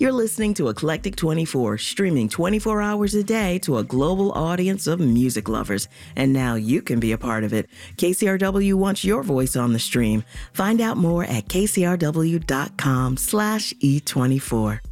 You're listening to Eclectic 24, streaming 24 hours a day to a global audience of music lovers. And now you can be a part of it. KCRW wants your voice on the stream. Find out more at kcrw.com/E24.